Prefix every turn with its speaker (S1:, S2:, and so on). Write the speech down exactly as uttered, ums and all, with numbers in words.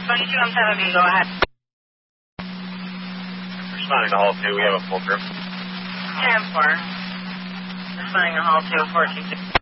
S1: twenty-two, I'm seven, go ahead.
S2: Responding to Hall two, we have a full group.
S1: ten four. Responding to Hall two, fourteen.